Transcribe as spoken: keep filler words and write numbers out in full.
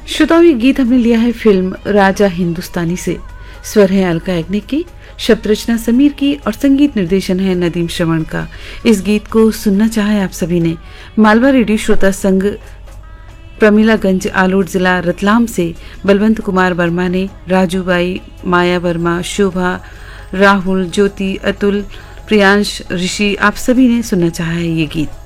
श्रोताओं, ये गीत हमने लिया है फिल्म राजा हिंदुस्तानी से। स्वर है अलका याग्निक की, शब्द रचना समीर की और संगीत निर्देशन है नदीम श्रवण का। इस गीत को सुनना चाहे आप सभी ने। मालवा रेडियो श्रोता संघ प्रमिलागंज आलोट जिला रतलाम से बलवंत कुमार वर्मा ने, राजूबाई, माया वर्मा, शोभा, राहुल, ज्योति, अतुल, प्रियांश, ऋषि, आप सभी ने सुनना चाहा है ये गीत।